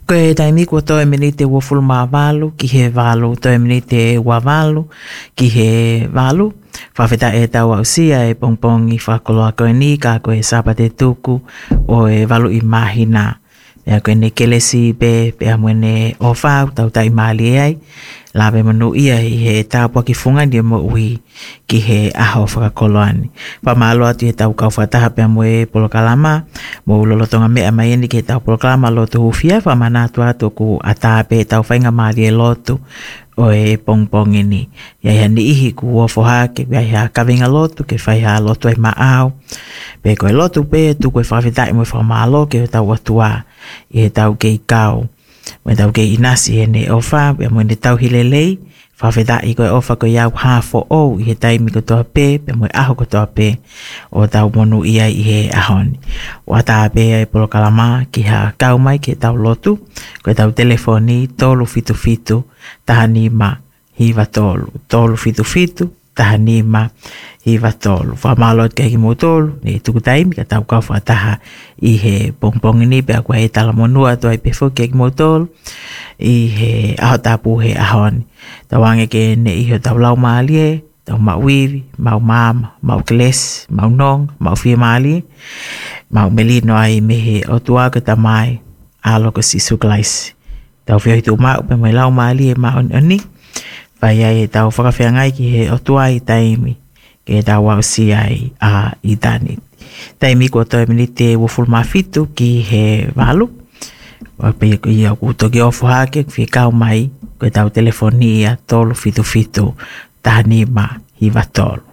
Koe taimi kua toe minite ua fulma walu, ki he walu, toe minite ua walu, ki he walu. Whawheta e tau au sia e pongpongi whakoloa koe ni, ka koe sapate tuku o e walu I mahina. Pea koe ne kelesi pe, pea mwene o whau, tau tai mali ai. Lawe manu ia I he tāpua ki whunga ni mo ui ki he aho whakakoloani. Pamalo atu he tau kau whataha pia moe polokalama. Mo ulolotonga mea mai ni ki he tau polokalama lotu hufia. Whamanatu atu ku atape tau whainga mali e lotu o e pongpongi ni. Ia ni ihi ku uofoha ke ia kavinga lotu ke whaiha lotu e maau. Pe koe lotu pe tu koe whawhitai mo whamalo ke tau atua I he tau kei kau. Mo tau kei inasi he ne ofa, pia mo ne tau hilelei, whawhitai koe ofa koe iau hafo o I he taimi ko toa pe, pia mo aho ko toa pe, o tau monu ia I he ahoni. O ata pe e polokalama ki ha kau mai ki tau lotu, koe tau telefoni tolu fitu fitu, tahani ma hiva tolu. Tolu fitu fitu, tahani ma hiva tolu. Whamalot kei ki mo tolu, ne tuku taimi ka tau kau whataha I he pongpongi ni, pia koe he tala monua toa I pefo kei ki mo tolu, I he aho tapu he ahoni. Tau ange ke ne iho tau lau maalie, tau mauivi, mau mama, mau kelesi, mau nong, mau fia maalie, mau melino ai mehe o tuaga tamai, alo ko si sukalaisi. Tau fia hitu mau, pe mai lau maalie, mau oni, vai ai tau whakawhia ngai ki he o tuai taimi, ke tau wau si ai a I tanit. Taimi kua toi minite wuful mafitu ki he walu, wape ko ia ku toki ofu hake fi kau mai ko tau telefonia tolu fitu fitu tahani ma hiva tolu.